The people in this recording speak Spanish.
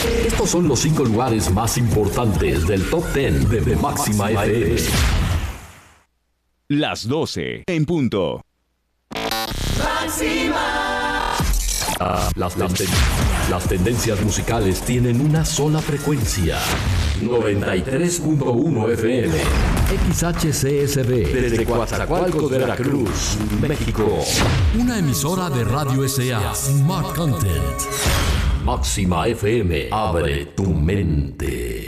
Estos son los 5 lugares más importantes del Top 10 de Máxima FM. Las 12 en punto. Máxima. Las tendencias musicales tienen una sola frecuencia. 93.1 FM. XHCSB. Desde Coatzacoalcos, Veracruz, México. Una emisora de Radio SA. Smart Content. Máxima FM. Abre tu mente.